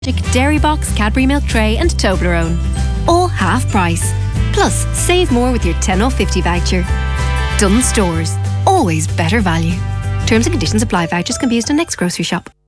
Dairy Box, Cadbury Milk Tray and Toblerone. All half price. Plus, save more with your 10 off 50 voucher. Dunnes Stores. Always better value. Terms and conditions apply. Vouchers can be used on next grocery shop.